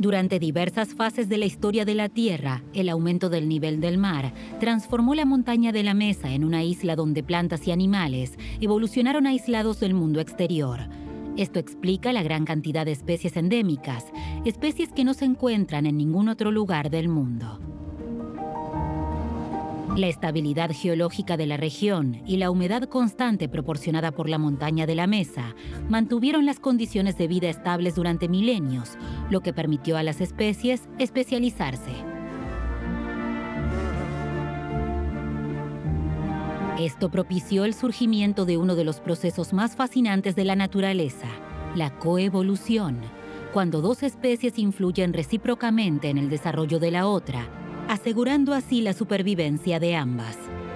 Durante diversas fases de la historia de la Tierra, el aumento del nivel del mar transformó la montaña de la Mesa en una isla donde plantas y animales evolucionaron aislados del mundo exterior. Esto explica la gran cantidad de especies endémicas, especies que no se encuentran en ningún otro lugar del mundo. La estabilidad geológica de la región y la humedad constante proporcionada por la montaña de la Mesa mantuvieron las condiciones de vida estables durante milenios, lo que permitió a las especies especializarse. Esto propició el surgimiento de uno de los procesos más fascinantes de la naturaleza, la coevolución, cuando dos especies influyen recíprocamente en el desarrollo de la otra, asegurando así la supervivencia de ambas.